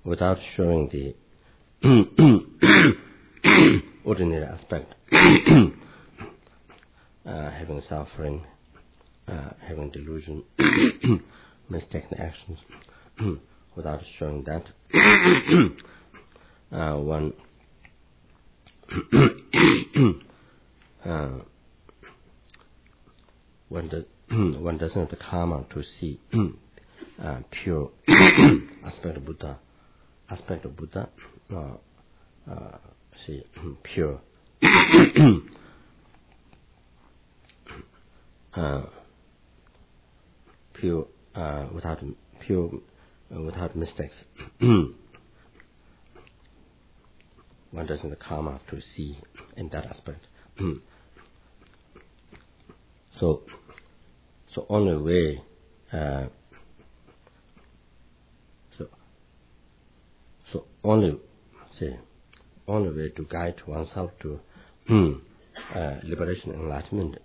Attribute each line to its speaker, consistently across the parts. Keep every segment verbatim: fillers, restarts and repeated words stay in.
Speaker 1: without showing the ordinary aspect, uh, having suffering, uh, having delusion, mistaken actions, without showing that, uh, one uh, one, does, one doesn't have the karma to see uh, pure aspect of Buddha, aspect of Buddha, uh, uh, see pure, uh, pure uh, without pure uh, without mistakes. One doesn't have the karma to see in that aspect. so, so only way. Uh, so, so only say. Only way to guide oneself to uh, liberation and enlightenment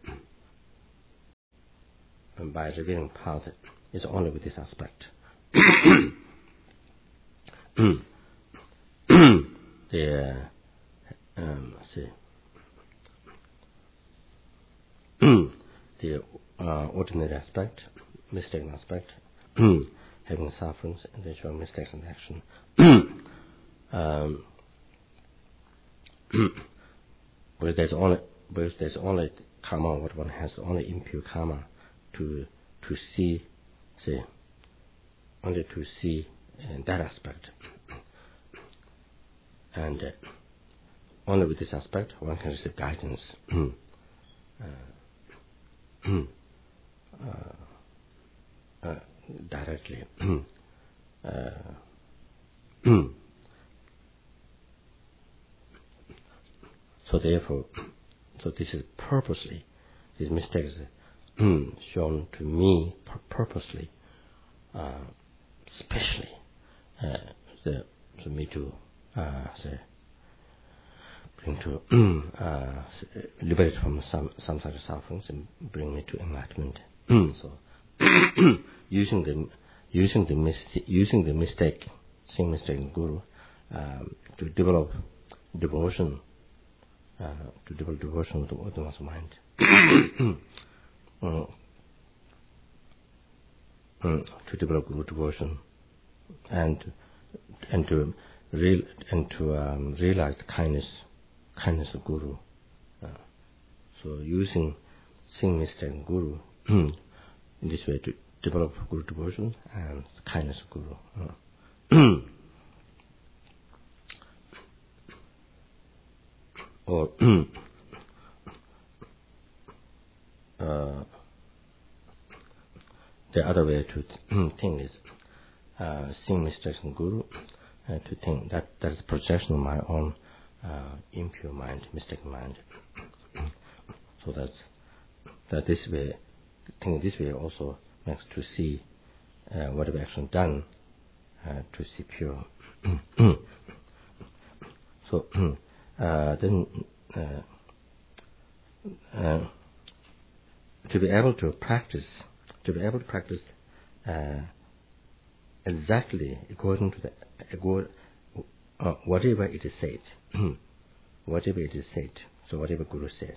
Speaker 1: and by revealing path is only with this aspect. the um, see, the uh, ordinary aspect, mistaken aspect, having sufferings and then showing mistakes in action. um, But there's only, but there's only karma. What one has, only impure karma, to to see, see, only to see in that aspect, and uh, only with this aspect one can receive guidance uh, uh, uh, directly. uh, So therefore, so this is purposely, these mistakes shown to me purposely, uh, specially, uh, the, for me to uh, say, bring to uh, liberate from some some such sufferings and bring me to enlightenment. So using the using the mis- using the mistake, seeing mistake in Guru, um, to develop devotion. Uh, to develop devotion to one's mind, uh, uh, to develop good devotion, and and to real and to um, realize the kindness, kindness of Guru. Uh, so using seeing mistake in Guru in this way to develop good devotion and the kindness of Guru. Uh. Or uh, the other way to th- think is uh, seeing mistakes in Guru, uh, to think that that is a projection of my own uh, impure mind, mistaken mind. So that that this way, think this way also makes to see uh, whatever action done uh, to see pure. So. Uh, then uh, uh, to be able to practice, to be able to practice uh, exactly according to the uh, whatever it is said, whatever it is said. So whatever Guru says.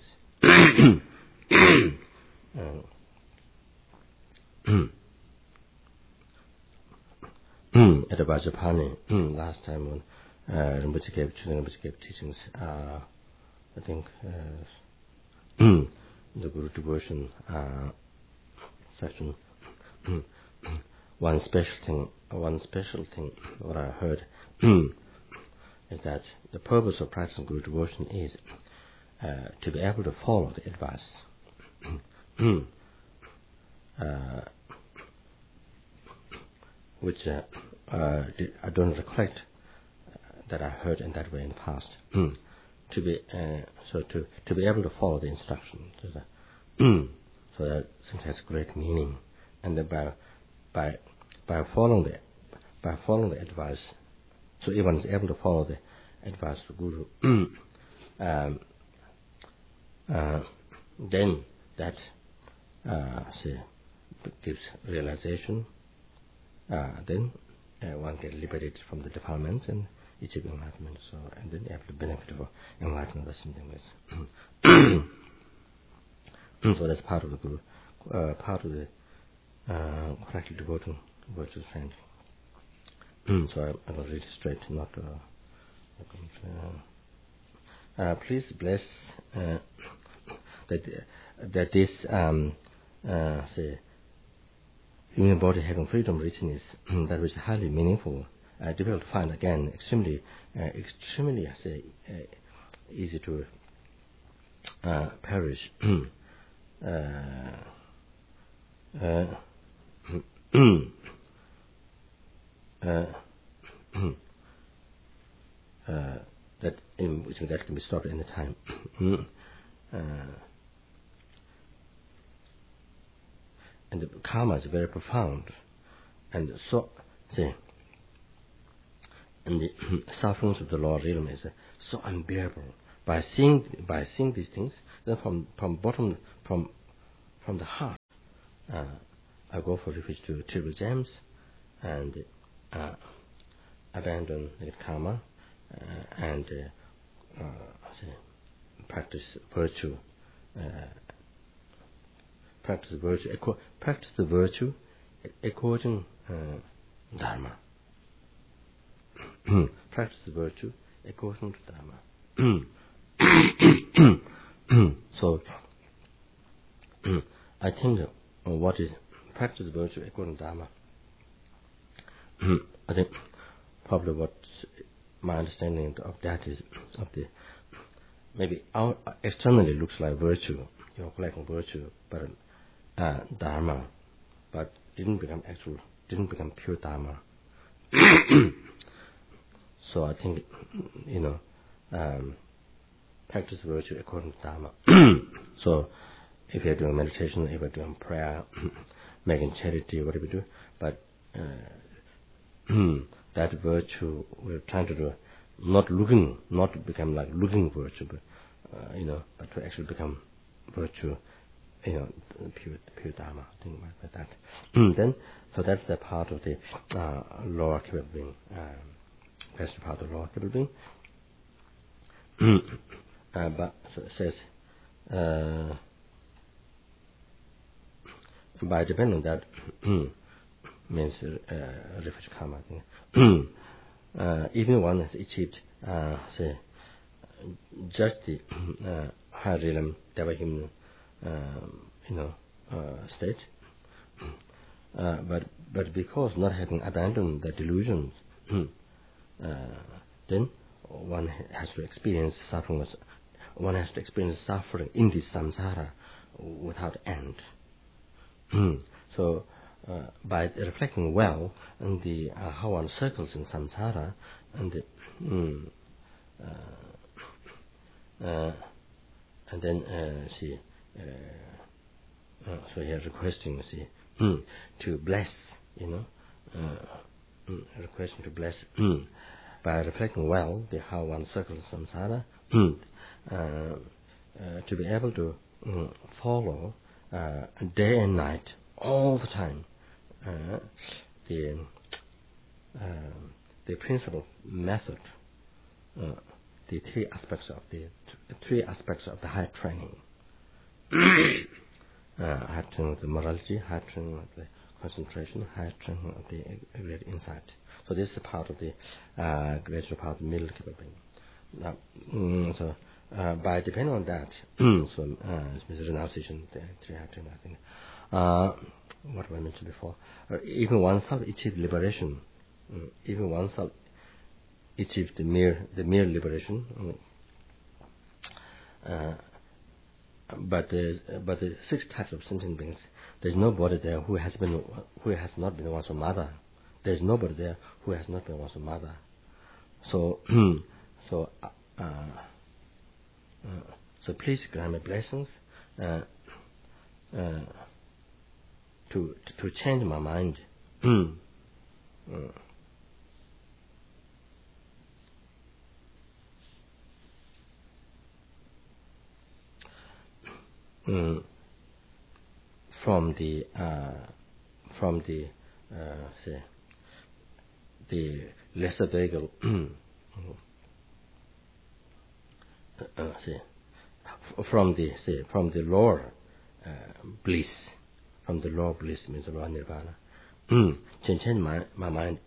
Speaker 1: uh, at the Vajrapani last time when uh, Rinpoche gave, Rinpoche gave teachings, uh, I think uh, the Guru devotion uh, section. one special thing, one special thing, what I heard is that the purpose of practicing Guru devotion is uh, to be able to follow the advice. uh, which uh, uh, I don't recollect that I heard in that way in the past. to be uh, so to to be able to follow the instruction, so that, so that it has great meaning, and that by by by following the by following the advice, so if one is able to follow the advice of Guru, um, uh, then that uh, say, gives realization. Uh, then uh, one get liberated from the defilements and achieve enlightenment. So, and then you have the benefit of enlightenment. That's something with. So that's part of the guru, uh, part of the uh, correctly devoting virtuous friend. So I, I will read it straight, not. Uh, uh, please bless uh, that uh, that this um, uh, say human body having freedom richness that is highly meaningful, uh, difficult to find again, extremely uh, extremely say uh, easy to uh, perish. uh, uh, uh, uh, that in which that can be stopped any time. uh, and the karma is very profound, and so see, and the sufferings of the Lord realm is uh, so unbearable. By seeing by seeing these things, then from from bottom from from the heart, uh, I go for refuge to Triple Gems and uh, abandon the karma uh, and uh, uh, say, practice virtue. Uh, practice virtue. Eco- practice the virtue according uh, dharma. Practice the virtue according to dharma. So, I think uh, what is practice virtue according to dharma. I think probably what my understanding of that is of the maybe out, externally looks like virtue, you're collecting virtue, but uh, dharma, but didn't become actual, didn't become pure dharma. So I think, you know, um, practice virtue according to dharma. So if you're doing meditation, if you're doing prayer, making charity, whatever you do, but uh, that virtue we're trying to do, not looking, not to become like looking virtue, but uh, you know, but to actually become virtue, you know, pure, pure dharma, thing like that. Then, so that's the part of the uh, lower capable being. Um, that's the part of the lower capable being. uh, but so it says, uh, by depending on that, means uh, refuge karma. uh, even one has achieved, uh, say, just the uh, high realm devahim, uh, you know, uh, state. Uh, but but because not having abandoned the delusions, uh, then one has to experience suffering. One has to experience suffering in this samsara without end. So, uh, by reflecting well on the uh, how one circles in samsara, and the, mm, uh, uh, and then uh, see, uh, uh, so here requesting see mm, to bless, you know, uh, mm, requesting to bless mm, by reflecting well the how one circles samsara, mm, uh, uh, to be able to mm, follow uh, day and night all the time uh, the uh, the principle method, uh, the three aspects of the three aspects of the high training. uh, high training of the morality, high training of the concentration, high training of the great insight. So this is part of the uh, greater part of the middle capability. Now, mm, so uh, by depending on that, so uh, renunciation, the three high training, I think. Uh, what I mentioned before, uh, even oneself achieved liberation, um, even oneself achieved the mere the mere liberation. Um, uh, but the but the six types of sentient beings, there's nobody there who has been who has not been one's mother. There's nobody there who has not been one's mother. So so uh, uh, so please grant me blessings. Uh, uh, To, to change my mind. Mm. Mm. Mm. From the uh, from the uh, say the lesser vehicle, uh, see, from the see, from the lower uh, bliss, from the lower bliss means raw nirvana. Change my my mind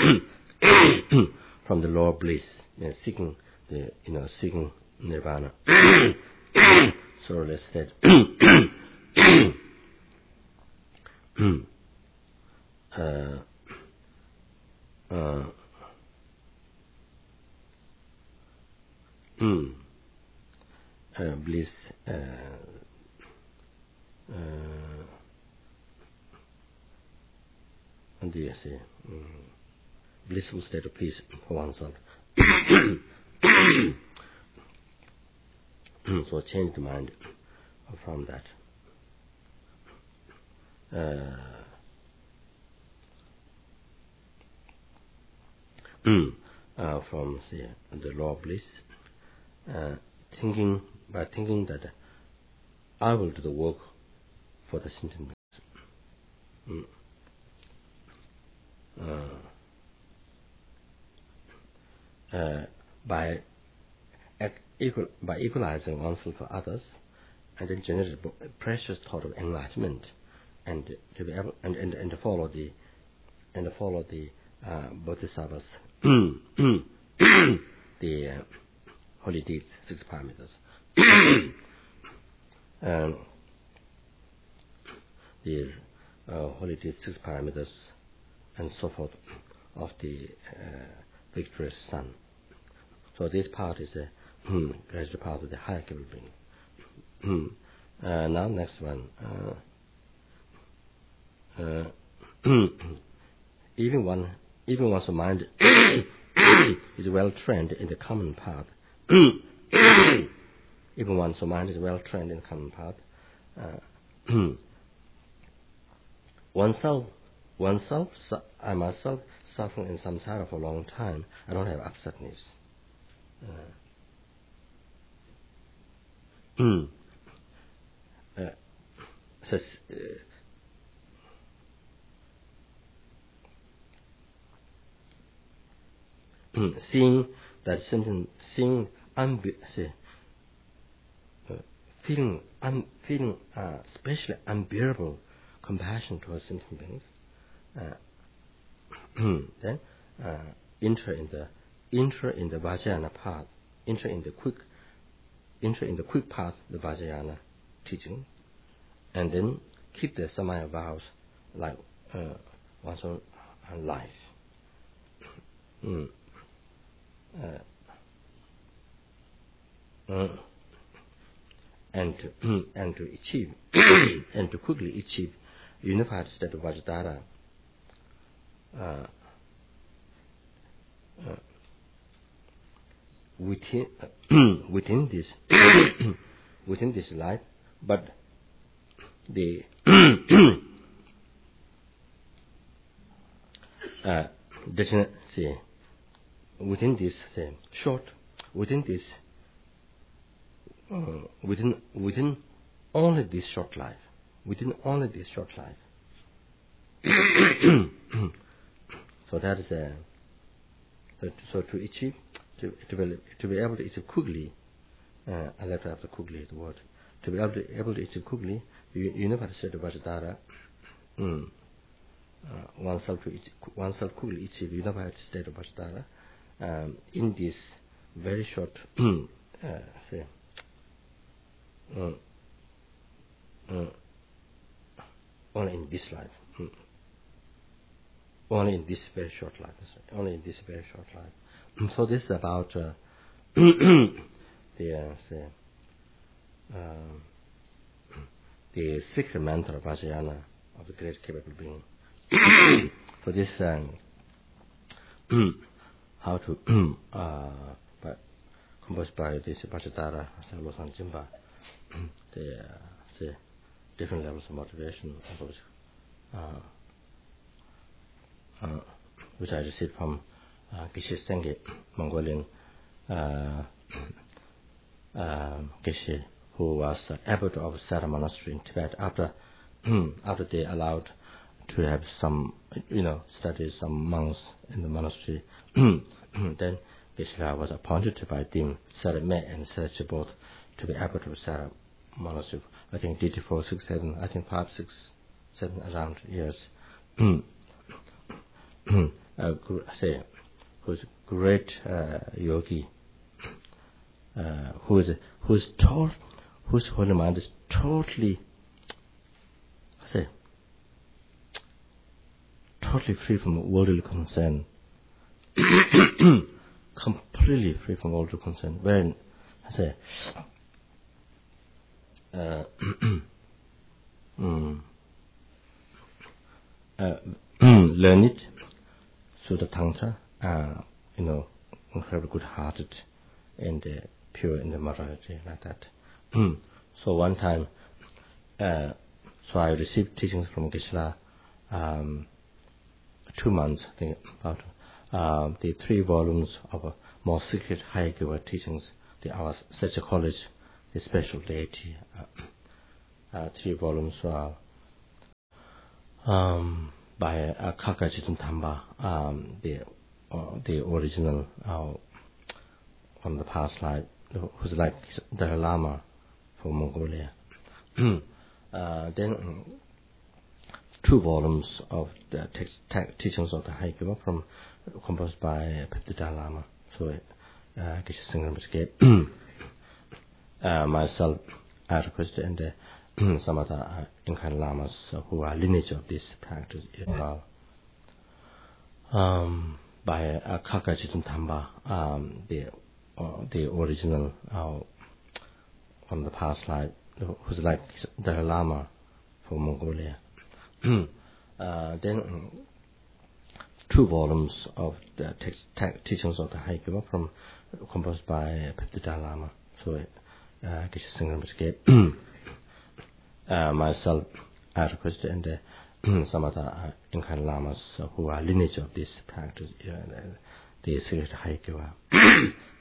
Speaker 1: from the lower bliss, means seeking the you know seeking nirvana. So let's say. uh, uh, mm, uh, bliss, uh, uh, and the say, um, blissful state of peace for oneself. So change the mind from that. Uh, uh, from the, the law of bliss, uh, thinking by thinking that I will do the work for the sentient beings. Mm. Uh, uh, by equal, by equalizing oneself for others, and then generate a precious thought of enlightenment, and to be able and and, and to follow the and to follow the uh, bodhisattvas, the uh, holy deeds, six parameters, and the uh, holy deeds, six parameters, and so forth of the uh, victorious sun. So this part is a gradual part of the higher capable being. uh, now next one. Uh, uh, even one, even one's mind is well trained in the common path. Even one's mind is well trained in the common path. Uh, oneself, oneself, I myself suffering in samsara for a long time. I don't have upsetness. Uh, Mm. Uh, so, uh, seeing that something, seeing, unbe- say, uh, feeling, un- feeling, uh, especially unbearable compassion towards sentient beings, uh, then uh, enter in the enter in the Vajrayana path, enter in the quick. Enter in the quick path, the Vajrayana teaching, and then keep the Samaya vows like uh, one's own life. Mm. Uh, uh, and to, and to achieve and to quickly achieve unified state of Vajradhara. Uh, uh, within within this within this life, but the uh, doesn't say within this say, short within this uh, within within only this short life within only this short life. So that is a uh, so to achieve to to be, to be able to achieve quickly. Uh, I left after quickly the word to be able to able to achieve quickly. You, you never said about Vajradhara. Mm. Uh, oneself to oneself quickly achieve unified state of Vajradhara um, in this very short uh, say uh, uh, only in this life, mm. only in this very short life, only in this very short life. So this is about uh, the uh, say, um, the secret mantra of Vajrayana of the great capable being. For this, um, how to uh, by, composed by this Vajradhara, Losan Jimba, the, uh, the different levels of motivation, which, uh, uh, which I received from uh, Geshe Senge, Mongolian uh, uh, Geshe, who was uh, abbot of Sara Monastery in Tibet after after they allowed to have some, you know, study some monks in the monastery. Then Geshe-la was appointed by Dim Sarame and Serge both to be abbot of Sara monastery. I think D T four, six, seven, I think five, six, seven around years. uh, say, who's a great uh, yogi, uh, who is who is told, whose holy mind is totally, say, totally free from worldly concern, completely free from worldly concern. When I say, uh, mm, uh, learn it through the Tantra, uh, you know, incredibly good-hearted and uh, pure in the morality like that. So one time, uh, so I received teachings from Geshe-la, um, two months, I think, about uh, the three volumes of uh, more secret high-giver teachings, the our Sacha College, the special deity, uh, uh, three volumes uh, um, by uh, Kaka Chitun Tamba, um, the uh, the original uh, from the past life, who's like Dalai Lama for Mongolia. uh, then um, two volumes of the text, te- teachings of the Haikyuwa from composed by the Dalai Lama. So, uh, Geshe Sengren gave uh, myself, I requested, and uh, some other uh, Incan Lamas uh, who are lineage of this practice as well. Um, by uh, Kaka Chitun Tamba, um, the uh, the original uh, from the past life, who's like Dalai Lama for Mongolia. uh, then um, two volumes of the text, te- teachings of the Haikyuwa from composed by the Dalai Lama. So, uh, Geshe Sengren gave uh, myself, I requested, and uh, some other uh, Incan Lamas uh, who are lineage of this practice, uh, the secret Haikyuwa.